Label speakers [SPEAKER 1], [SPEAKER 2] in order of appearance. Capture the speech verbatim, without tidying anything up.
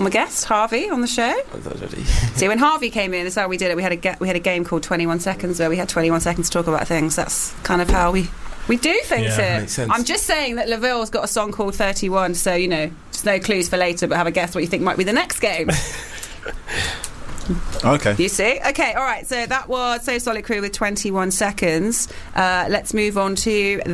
[SPEAKER 1] My guest Harvey on the show. See, when Harvey came in, that's how we did it. We had a ge- we had a game called twenty-one seconds where we had twenty-one seconds to talk about things. That's kind of how we we do things
[SPEAKER 2] Yeah,
[SPEAKER 1] here.
[SPEAKER 2] makes sense.
[SPEAKER 1] I'm just saying that LaVille's got a song called thirty-one, so you know, just no clues for later, but have a guess what you think might be the next game.
[SPEAKER 3] Okay.
[SPEAKER 1] You see? Okay, all right. So that was So Solid Crew with twenty-one seconds. Uh, let's move on to